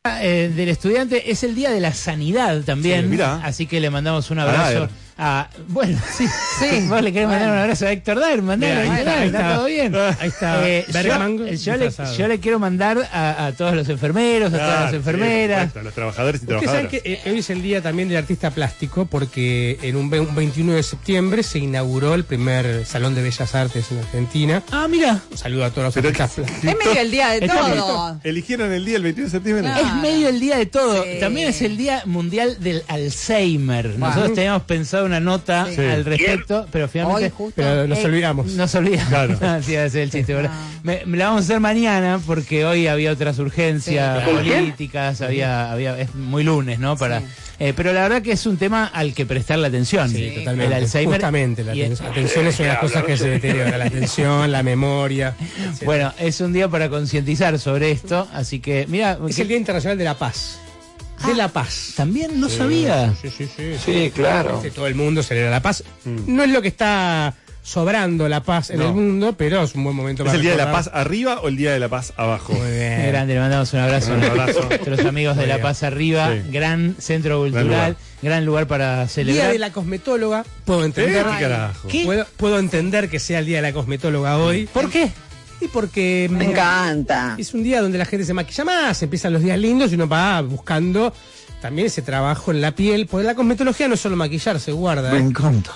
Del estudiante es el día de la sanidad también, Sí, mirá. así que le mandamos un abrazo bueno, sí, vos le querés mandar un abrazo a Héctor Daer, está todo bien. Ahí está. Yo le quiero mandar a todos los enfermeros, a todas las enfermeras, a los trabajadores y Ustedes trabajadoras. saben que hoy es el día también del artista plástico, porque en un 21 de septiembre se inauguró el primer Salón de Bellas Artes en Argentina. Ah, mira. Un saludo a todos los artistas plásticos. Es medio el día de todo. ¿Eligieron el día el 21 de septiembre? Claro. Es medio el día de todo. Sí. También es el día mundial del Alzheimer. Nosotros teníamos pensado una nota al respecto, pero finalmente Hoy justo. Pero nos olvidamos. nos olvidamos. Claro. Sí, ese es el chiste. Me la vamos a hacer mañana porque hoy había otras urgencias políticas, es muy lunes, ¿no? Pero la verdad que es un tema al que prestarle atención. Sí, totalmente. El Alzheimer. Justamente, la atención es una de las cosas que se deteriora. La atención, la memoria. Etcétera. Bueno, es un día para concientizar sobre esto, así que, mira. Es el Día Internacional de la Paz. De la paz. También no sabía. Sí, claro. Todo el mundo celebra la paz. No es lo que está sobrando la paz en el mundo, pero es un buen momento para ¿Es el día de la recordar. paz arriba o el día de la paz abajo? Muy bien. Grande, le mandamos un abrazo. Un abrazo. A nuestros amigos de La Paz Arriba, Sí. gran centro cultural, gran lugar para celebrar. Día de la cosmetóloga. Puedo entender. ¿Qué carajo? ¿Qué? Puedo entender que sea el día de la cosmetóloga hoy. ¿Por qué? Y porque Me encanta. es un día donde la gente se maquilla más, empiezan los días lindos y uno va buscando también ese trabajo en la piel. Porque la cosmetología no es solo maquillarse, guarda. Me encanta.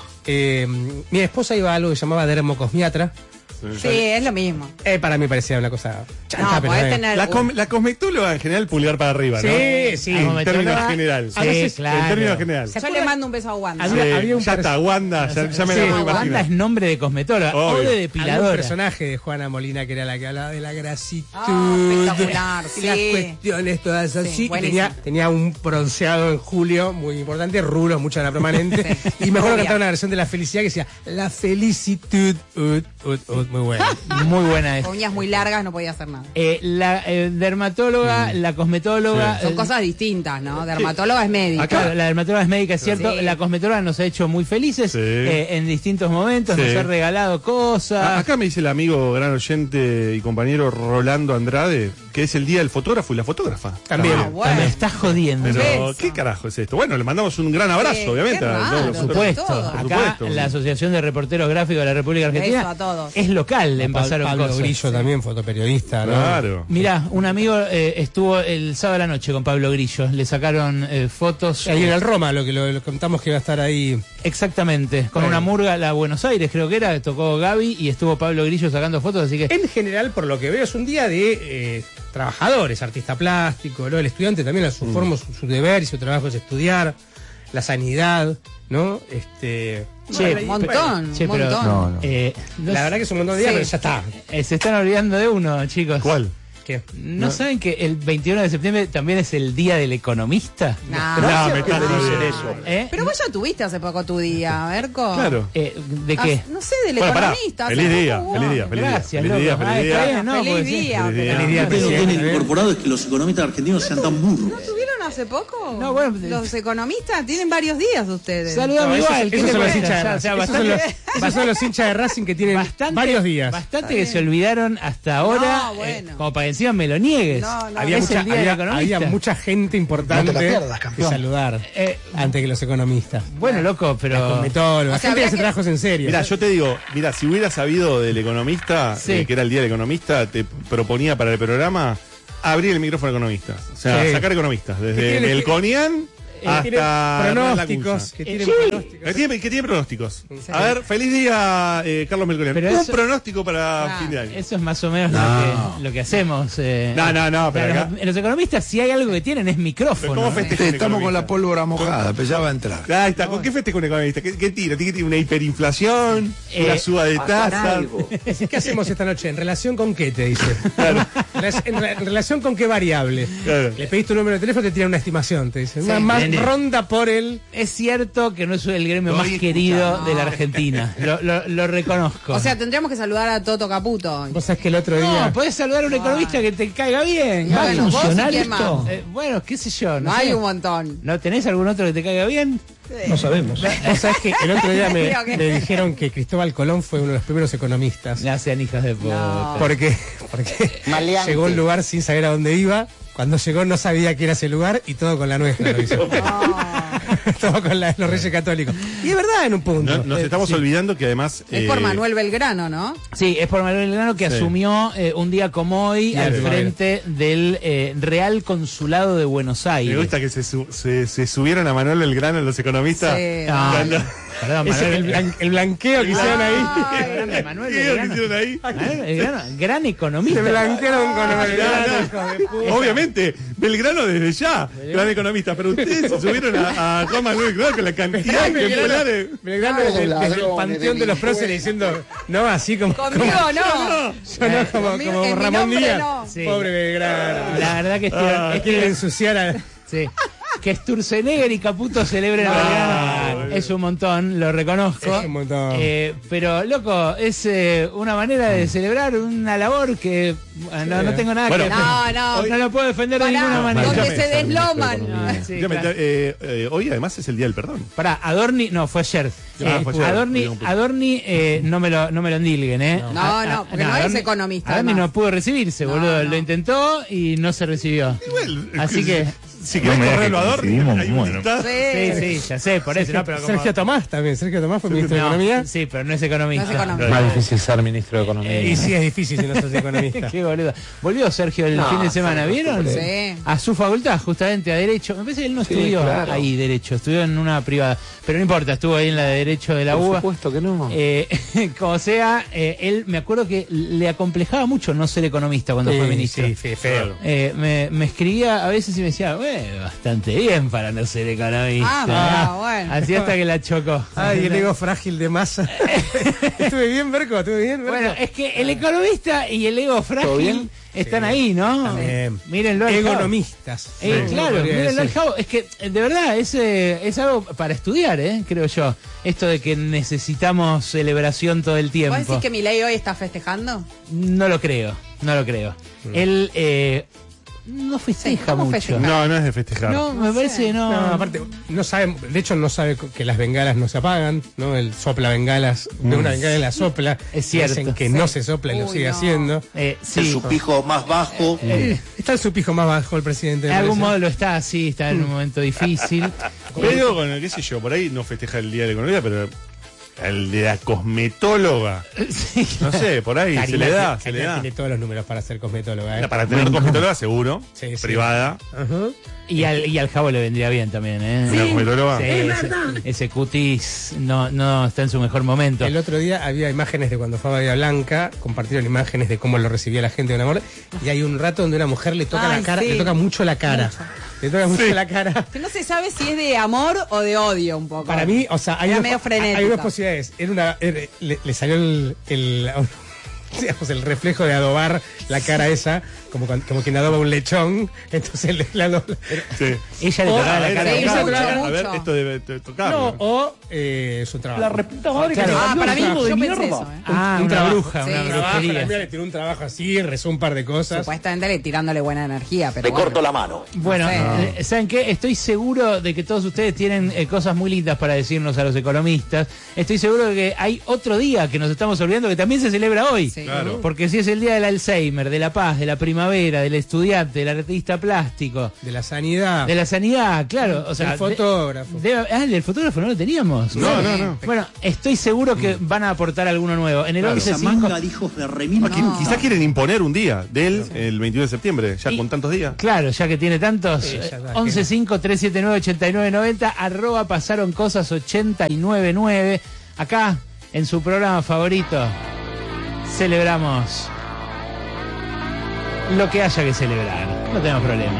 Mi esposa iba a algo que se llamaba dermocosmiatra. Sí, es lo mismo. Para mí parecía una cosa chanta, No, pero podés no es. tener. La cosmetóloga en general pulgar para arriba, ¿no? Sí. En términos general. Sí, claro. En términos general. Yo le mando un beso a Wanda. Había un ya está, Wanda, ya me la puedo Wanda imaginar. es nombre de cosmetóloga o Obvio. de Había un depiladora. personaje de Juana Molina que era la que hablaba de la grasitud. Espectacular, y las sí. cuestiones todas así. Y buenísimo. tenía un bronceado en julio muy importante, rulos, mucha la permanente. Y me acuerdo Rubia. cantar una versión de La Felicidad que decía La felicitud. Muy buena. Muy buena es. Con uñas muy largas no podía hacer nada. La dermatóloga, la cosmetóloga. Son cosas distintas, ¿no? Dermatóloga es médica. Claro, la dermatóloga es médica, es cierto. Sí. La cosmetóloga nos ha hecho muy felices Sí. en distintos momentos, nos Sí. ha regalado cosas. Acá me dice el amigo, gran oyente y compañero Rolando Andrade, que es el día del fotógrafo y la fotógrafa. También. Ah, bueno. Me estás jodiendo. Pero, Beso. ¿qué carajo es esto? Bueno, le mandamos un gran abrazo, Sí, obviamente. qué a todos raro, los Por fotógrafos. supuesto, todo. Por acá supuesto. la Asociación de Reporteros Gráficos de la República Argentina Beso a todos. es local, en Pablo pasaron cosas. Grillo también, fotoperiodista, ¿no? Claro. Mirá, un amigo estuvo el sábado a la noche con Pablo Grillo, le sacaron fotos. Ahí en el Roma, lo contamos que iba a estar ahí. Exactamente, con Bueno. una murga, la Buenos Aires creo que era, tocó Gaby y estuvo Pablo Grillo sacando fotos, así que... En general, por lo que veo, es un día de trabajadores, artista plástico, ¿no? El estudiante también a su forma, su deber y su trabajo es estudiar, la sanidad, ¿no? Che, Un montón, Che, un pero- montón. No. La verdad que es un montón de días, Sí. pero ya está. se están olvidando de uno, chicos. ¿Cuál? ¿Qué? ¿No saben que el 21 de septiembre también es el Día del Economista? No. me estás jodiendo. ¿Eh? Pero vos ya tuviste hace poco tu día, Berco. Claro. ¿De qué? No sé, del Bueno, pará. economista. Feliz hace día, poco feliz hubo. día, feliz día. Gracias, Feliz día, loco. feliz día. Está bien, no, Feliz pues, día. Feliz día. pero- Feliz día, Lo que presidente. tienen incorporado es que los economistas argentinos sean tan burros. ¿No tuvieron hace poco? No, bueno, los economistas tienen varios días ustedes. Saludame No, igual. ¿qué esos te son los cuesta? hinchas de O sea, Racing. Esos son los hinchas de Racing que tienen varios días. Bastante que se olvidaron hasta ahora, No, bueno. como para que encima me lo niegues. No, no. Había Es el Día del Economista. mucha gente importante No te la pierdas, que campeón. saludar antes que los economistas. Bueno, loco, pero... Cosmetólogos, O sea, gente que habría hace que- trabajos en serio. Mira, yo te digo, mira, si hubiera sabido del economista, Sí. que era el día del economista, te proponía para el programa abrir el micrófono a economistas. O sea, Sí. sacar economistas, Que desde tiene- Melconian tienen hasta pronósticos, Lacunza. que tienen Sí. pronósticos. Que tiene pronósticos. A ver, feliz día, Carlos Melconian. Pero Un eso- pronóstico para Ah, fin de año. Eso es más o menos lo que hacemos. No, pero acá- Los economistas, si hay algo que tienen, es Pero micrófono. ¿cómo festeja un Estamos con la economista? pólvora mojada, pero ya va a entrar. Ahí está, ¿con qué festeja un economista? ¿Qué tira? ¿Tiene una hiperinflación? ¿Una suba de tasa? ¿Qué hacemos esta noche? ¿En relación con qué? Te dice. ¿En relación con qué variable? Claro. Le pedís tu número de teléfono, te tiran una estimación, te dice. Más ronda por el... Es cierto que no es el gremio más querido de la Argentina. Lo reconozco. O sea, tendríamos que saludar a Toto Caputo. Vos sabés que el otro día... no, podés saludar a un economista que te caiga bien. ¿Va a Bueno, vos funcionar y quién esto? más. Bueno, qué sé yo. No sé. hay un montón. ¿No tenés algún otro que te caiga bien? No sabemos. Vos sabés que el otro día Creo que- me dijeron que Cristóbal Colón fue uno de los primeros economistas. No sean hijos de puta. No. Porque llegó a un lugar sin saber a dónde iba Cuando llegó no sabía que era ese lugar y todo con la nuestra lo hizo. Todo con los Reyes Católicos. Y es verdad en un punto. Nos estamos olvidando que además... Es por Manuel Belgrano, ¿no? Sí, es por Manuel Belgrano que asumió un día como hoy al frente del Real Consulado de Buenos Aires. Me gusta que se subieron a Manuel Belgrano los economistas. Sí. Perdón, El blanqueo que hicieron ahí. Manuel ¿Qué Belgrano. hicieron ahí? Manuel Belgrano, gran economista. Se blanquearon con Obviamente, Belgrano desde ya, gran economista, pero ustedes se subieron a Juan Manuel Belgrano con la cantidad de ejemplares. Belgrano desde el panteón de los próceres diciendo, no, así como... Conmigo no. Yo no, como en mi Ramón nombre Díaz. no. Sí. Pobre Belgrano. La verdad que Es que ensuciar a... sí. Que Sturzenegger y Caputo celebren a Belgrano es un montón, lo reconozco. Es un montón. Pero, loco, es una manera de celebrar una labor que no tengo nada Bueno, que No. no lo puedo defender de Pará, ninguna manera. donde se desloman. Sí, Dígame, claro. hoy además es el Día del Perdón. Pará, Adorni, no, fue ayer. Fue ayer. Adorni no me lo endilguen, ¿eh? No, porque no es economista, Adorni además. no pudo recibirse, boludo. no. Lo intentó y no se recibió. Así que... Si querés correrlo a Adorni, hay un dictado. Sí, ya sé, por eso. No, pero como- Sergio Tomás también. Sergio Tomás fue ministro de No, Economía. sí, pero no es economista. No es economista. Más difícil ser ministro de Economía. Y sí, es difícil si no sos economista. Qué boludo. Volvió Sergio el fin de semana, ¿vieron? Sí. A su facultad, justamente, a Derecho. Me parece que él no estudió claro. ahí Derecho, estudió en una privada. Pero no importa, estuvo ahí en la de Derecho de la Por UBA. supuesto que no. Como sea, él me acuerdo que le acomplejaba mucho no ser economista cuando fue ministro. Sí, feo. Me escribía a veces y me decía, bastante bien para no ser economista. Bueno. Así hasta que la chocó. Ay, el ego frágil de Massa. ¿Estuve bien, Berco? ¿Estuve bien, Berco? Bueno, es que el economista y el ego frágil bien? están ahí, ¿no? También. Mírenlo al Javo. Economistas. Claro, podría mírenlo al decir. Javo. Es que, de verdad, es algo para estudiar, creo yo. Esto de que necesitamos celebración todo el tiempo. ¿Vos decís que Milei hoy está festejando? No lo creo. Él no festeja ¿cómo mucho. festeja? No es de festejar. No, me parece que no. No, aparte, no sabe, de hecho no sabe que las bengalas no se apagan, ¿no? El sopla bengalas, de una bengala la sopla. Es cierto. Dicen que no se sopla y lo Uy, sigue no. haciendo. Sí. sufijo más bajo. Está el supijo más bajo el presidente. De me algún parece. modo lo está así, está en un momento difícil. Pero, bueno, qué sé yo, por ahí no festeja el Día de la Economía, pero el de la cosmetóloga, Sí. no sé, por ahí se le da. Tiene todos los números para ser cosmetóloga. ¿eh? Para tener cosmetóloga seguro, Sí, sí. privada. Ajá. Y al Javo le vendría bien también, Una cosmetóloga. Sí, ese cutis no está en su mejor momento. El otro día había imágenes de cuando fue a Bahía Blanca, compartieron imágenes de cómo lo recibía la gente de un amor, y hay un rato donde una mujer le toca Ay, la cara, sí. le toca mucho la cara. Le toca mucho la cara. Que no se sabe si es de amor o de odio un poco. Para mí, o sea, hay Era dos, medio frenético. hay dos posibilidades. Le salió digamos, el reflejo de adobar la cara esa, como quien adoba un lechón, entonces Sí. Ella le tocaba la a ver, cara. Sí, de- mucho, a ver, mucho. esto debe tocarlo. no, o su trabajo. Claro. Para mí, yo pensé eso. Ah, Un una trabajo. bruja, Sí. una Trabaja, brujería. la mía le tiró un trabajo así, rezó un par de cosas. Supuestamente tirándole buena energía, pero Le bueno. corto la mano. Bueno, No ¿saben qué? Estoy seguro de que todos ustedes tienen cosas muy lindas para decirnos a los economistas. Estoy seguro de que hay otro día que nos estamos olvidando que también se celebra hoy. Sí. Claro. Porque si es el día del Alzheimer, de la paz, de la primavera, del estudiante, del artista plástico, De la sanidad. de la sanidad, claro. O sea, del fotógrafo. el del fotógrafo no lo teníamos. No. Bueno, estoy seguro que van a aportar alguno nuevo. En el Claro. 11.5. de hijos de remil. Quizás quieren imponer un día de él, el 21 de septiembre, ya Y- con tantos días. Claro, ya que tiene tantos. Sí, ya está, 11.5-379-8990, @ pasaron cosas 899. Acá, en su programa favorito, celebramos lo que haya que celebrar. No tenemos problema.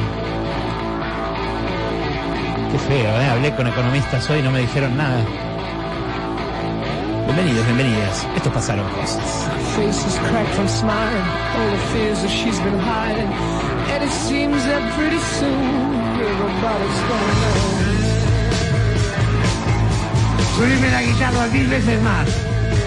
Qué feo, hablé con economistas hoy y no me dijeron nada. Bienvenidos, bienvenidas. Estos pasaron cosas. Face is cracked from smiling, all the fears that she's been hiding, and it seems that pretty soon everybody's gonna know. Subirme la guitarra 1000 veces más.